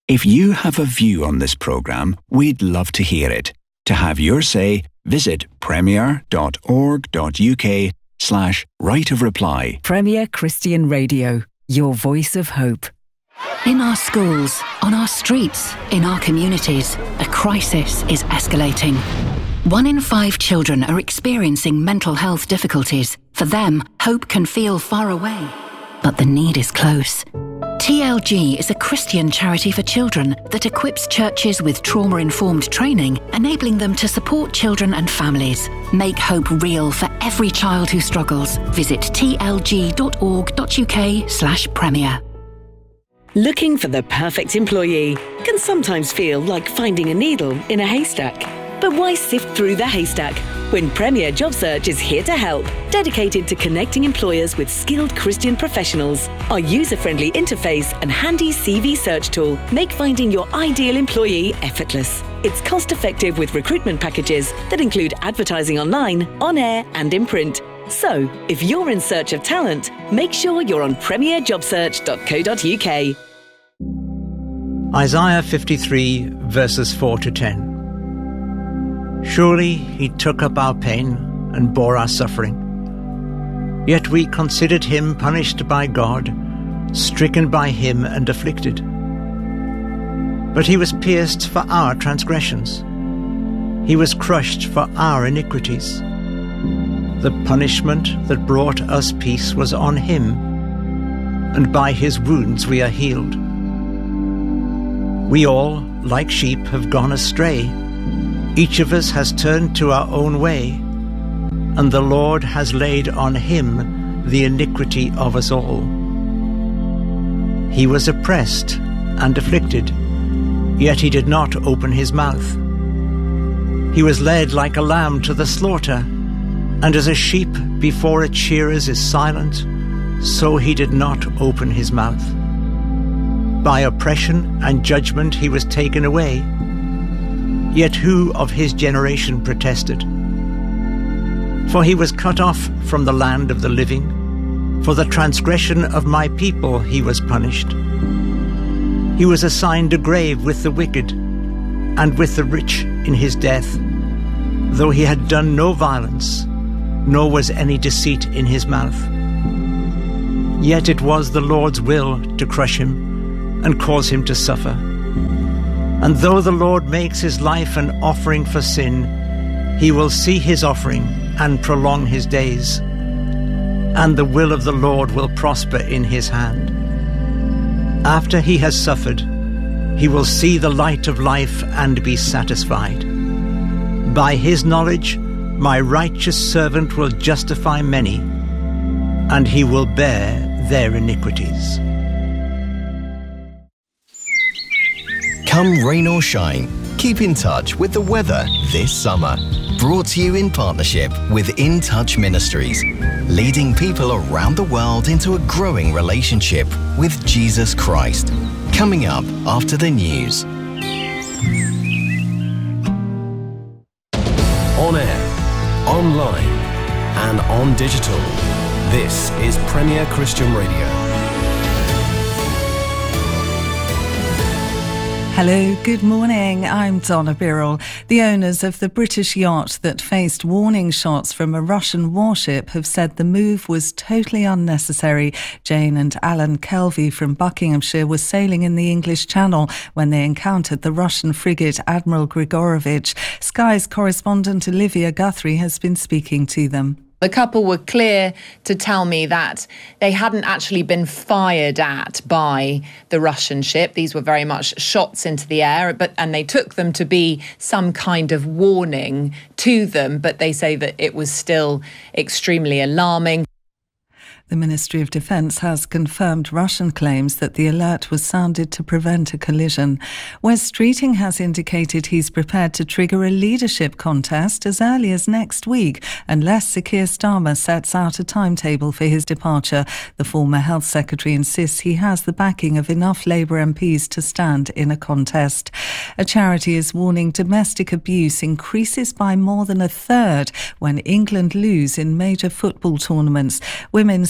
If you have a view on this programme, we'd love to hear it. To have your say, visit premier.org.uk/right of reply. Premier Christian Radio, your voice of hope. In our schools, on our streets, in our communities, a crisis is escalating. 1 in 5 children are experiencing mental health difficulties. For them, hope can feel far away, but the need is close. TLG is a Christian charity for children that equips churches with trauma-informed training, enabling them to support children and families. Make hope real for every child who struggles. Visit tlg.org.uk/premier. Looking for the perfect employee can sometimes feel like finding a needle in a haystack. But why sift through the haystack when Premier Job Search is here to help, dedicated to connecting employers with skilled Christian professionals? Our user-friendly interface and handy CV search tool make finding your ideal employee effortless. It's cost-effective with recruitment packages that include advertising online, on air and in print. So, if you're in search of talent, make sure you're on premierjobsearch.co.uk. Isaiah 53 verses 4 to 10. Surely he took up our pain and bore our suffering. Yet we considered him punished by God, stricken by him and afflicted. But he was pierced for our transgressions. He was crushed for our iniquities. The punishment that brought us peace was on him, and by his wounds we are healed. We all, like sheep, have gone astray. Each of us has turned to our own way, and the Lord has laid on him the iniquity of us all. He was oppressed and afflicted, yet he did not open his mouth. He was led like a lamb to the slaughter, and as a sheep before its shearers is silent, so he did not open his mouth. By oppression and judgment he was taken away. Yet who of his generation protested? For he was cut off from the land of the living. For the transgression of my people he was punished. He was assigned a grave with the wicked, and with the rich in his death, though he had done no violence, nor was any deceit in his mouth. Yet it was the Lord's will to crush him and cause him to suffer. And though the Lord makes his life an offering for sin, he will see his offering and prolong his days, and the will of the Lord will prosper in his hand. After he has suffered, he will see the light of life and be satisfied. By his knowledge, my righteous servant will justify many, and he will bear their iniquities. Come rain or shine, keep in touch with the weather this summer. Brought to you in partnership with In Touch Ministries, leading people around the world into a growing relationship with Jesus Christ. Coming up after the news. On air, online, and on digital. This is Premier Christian Radio. Hello, good morning. I'm Donna Birrell. The owners of the British yacht that faced warning shots from a Russian warship have said the move was totally unnecessary. Jane and Alan Kelvey from Buckinghamshire were sailing in the English Channel when they encountered the Russian frigate Admiral Grigorovich. Sky's correspondent Olivia Guthrie has been speaking to them. The couple were clear to tell me that they hadn't actually been fired at by the Russian ship. These were very much shots into the air, and they took them to be some kind of warning to them, but they say that it was still extremely alarming. The Ministry of Defence has confirmed Russian claims that the alert was sounded to prevent a collision. Wes Streeting has indicated he's prepared to trigger a leadership contest as early as next week, unless Sir Keir Starmer sets out a timetable for his departure. The former Health Secretary insists he has the backing of enough Labour MPs to stand in a contest. A charity is warning domestic abuse increases by more than a third when England lose in major football tournaments. Women's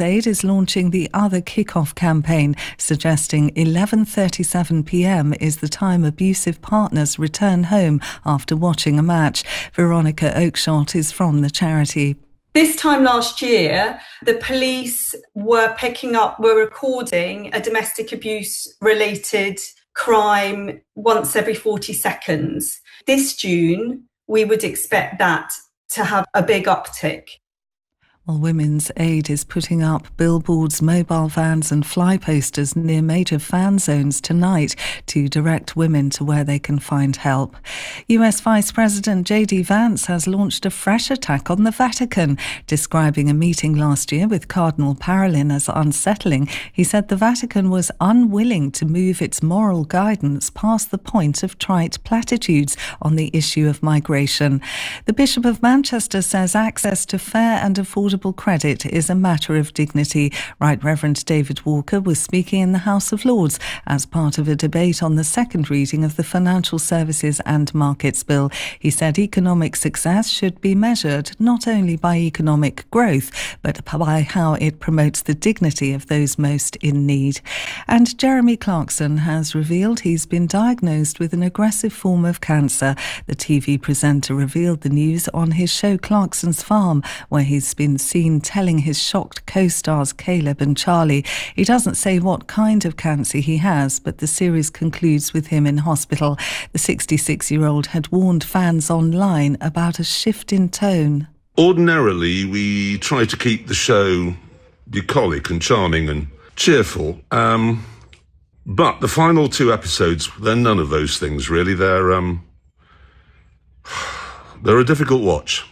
Aid is launching the Other Kickoff campaign, suggesting 11:37 p.m. is the time abusive partners return home after watching a match. Veronica Oakeshott is from the charity. This time last year, the police were recording a domestic abuse related crime once every 40 seconds. This June, we would expect that to have a big uptick. Well, Women's Aid is putting up billboards, mobile vans and fly posters near major fan zones tonight to direct women to where they can find help. US Vice President J.D. Vance has launched a fresh attack on the Vatican. Describing a meeting last year with Cardinal Parolin as unsettling, he said the Vatican was unwilling to move its moral guidance past the point of trite platitudes on the issue of migration. The Bishop of Manchester says access to fair and affordable credit is a matter of dignity. Right Reverend David Walker was speaking in the House of Lords as part of a debate on the second reading of the Financial Services and Markets Bill. He said economic success should be measured not only by economic growth, but by how it promotes the dignity of those most in need. And Jeremy Clarkson has revealed he's been diagnosed with an aggressive form of cancer. The TV presenter revealed the news on his show Clarkson's Farm, where he's been seen telling his shocked co-stars Caleb and Charlie. He doesn't say what kind of cancer he has, but the series concludes with him in hospital. The 66-year-old had warned fans online about a shift in tone. Ordinarily, we try to keep the show bucolic and charming and cheerful. But the final 2 episodes, they're none of those things, really. They're a difficult watch.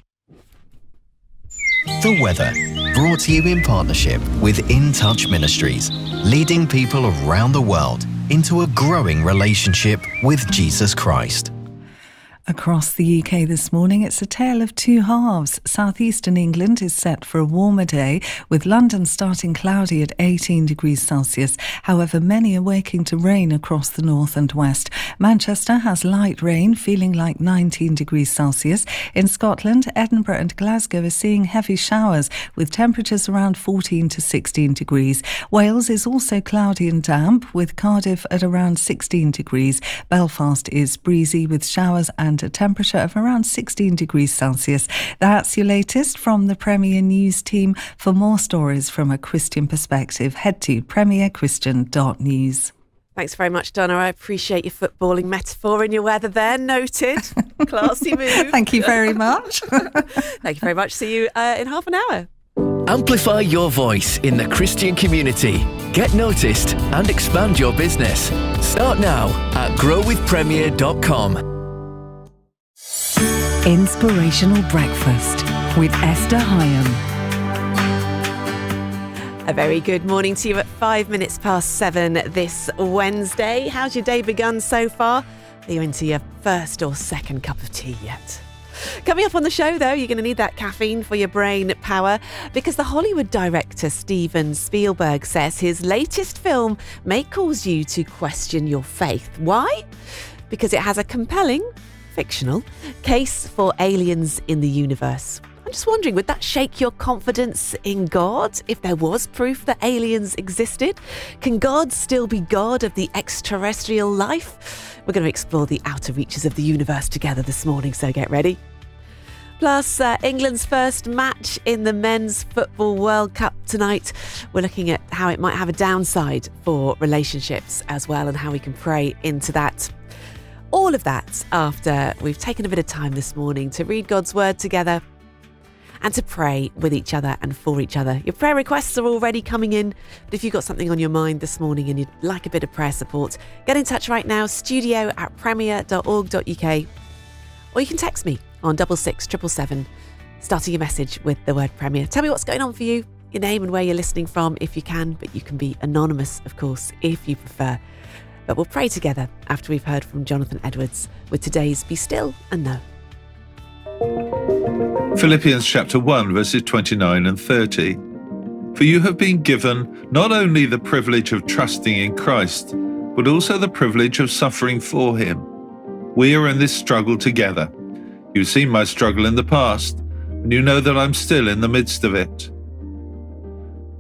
The weather, brought to you in partnership with In Touch Ministries, leading people around the world into a growing relationship with Jesus Christ. Across the UK this morning, it's a tale of two halves. Southeastern England is set for a warmer day, with London starting cloudy at 18 degrees Celsius. However, many are waking to rain across the north and west. Manchester has light rain, feeling like 19 degrees Celsius. In Scotland, Edinburgh and Glasgow are seeing heavy showers, with temperatures around 14 to 16 degrees. Wales is also cloudy and damp, with Cardiff at around 16 degrees. Belfast is breezy with showers and a temperature of around 16 degrees Celsius. That's your latest from the Premier News team. For more stories from a Christian perspective, head to premierchristian.news. Thanks very much, Donna. I appreciate your footballing metaphor and your weather there. Noted. Classy move. Thank you very much. Thank you very much. See you in half an hour. Amplify your voice in the Christian community. Get noticed and expand your business. Start now at growwithpremier.com. Inspirational Breakfast with Esther Hyam. A very good morning to you at 5 minutes past 7 this Wednesday. How's your day begun so far? Are you into your first or second cup of tea yet? Coming up on the show, though, you're going to need that caffeine for your brain power, because the Hollywood director Steven Spielberg says his latest film may cause you to question your faith. Why? Because it has a compelling, fictional case for aliens in the universe. I'm just wondering, would that shake your confidence in God if there was proof that aliens existed? Can God still be God of the extraterrestrial life? We're going to explore the outer reaches of the universe together this morning, so get ready. Plus, England's first match in the Men's Football World Cup tonight. We're looking at how it might have a downside for relationships as well, and how we can pray into that. All of that after we've taken a bit of time this morning to read God's Word together and to pray with each other and for each other. Your prayer requests are already coming in, but if you've got something on your mind this morning and you'd like a bit of prayer support, get in touch right now, studio@premier.org.uk, or you can text me on 66777, starting your message with the word Premier. Tell me what's going on for you, your name and where you're listening from if you can, but you can be anonymous, of course, if you prefer. But we'll pray together after we've heard from Jonathan Edwards with today's Be Still and Know. Philippians chapter 1, verses 29 and 30. For you have been given not only the privilege of trusting in Christ, but also the privilege of suffering for him. We are in this struggle together. You've seen my struggle in the past, and you know that I'm still in the midst of it.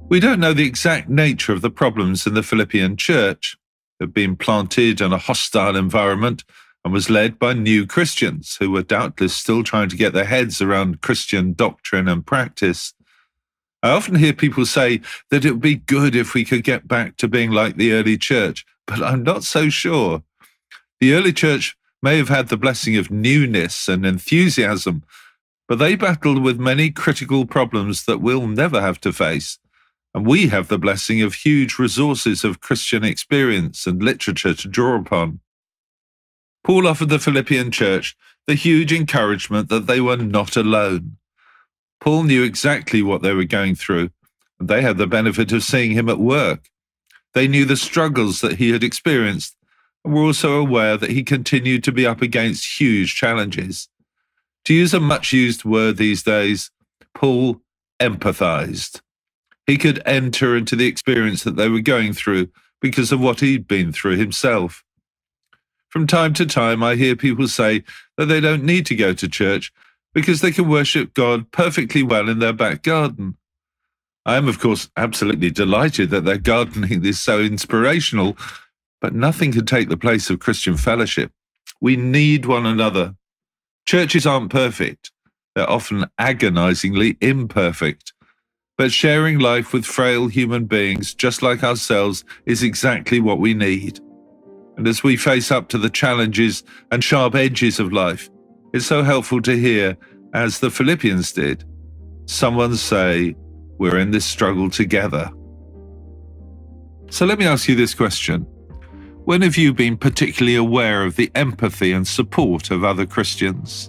We don't know the exact nature of the problems in the Philippian church. It had been planted in a hostile environment and was led by new Christians who were doubtless still trying to get their heads around Christian doctrine and practice. I often hear people say that it would be good if we could get back to being like the early church, but I'm not so sure. The early church may have had the blessing of newness and enthusiasm, but they battled with many critical problems that we'll never have to face. And we have the blessing of huge resources of Christian experience and literature to draw upon. Paul offered the Philippian church the huge encouragement that they were not alone. Paul knew exactly what they were going through, and they had the benefit of seeing him at work. They knew the struggles that he had experienced, and were also aware that he continued to be up against huge challenges. To use a much-used word these days, Paul empathized. He could enter into the experience that they were going through because of what he'd been through himself. From time to time, I hear people say that they don't need to go to church because they can worship God perfectly well in their back garden. I am, of course, absolutely delighted that their gardening is so inspirational, but nothing can take the place of Christian fellowship. We need one another. Churches aren't perfect. They're often agonizingly imperfect. But sharing life with frail human beings just like ourselves is exactly what we need. And as we face up to the challenges and sharp edges of life, it's so helpful to hear, as the Philippians did, someone say, we're in this struggle together. So let me ask you this question. When have you been particularly aware of the empathy and support of other Christians?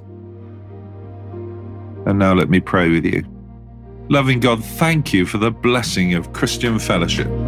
And now let me pray with you. Loving God, thank you for the blessing of Christian fellowship.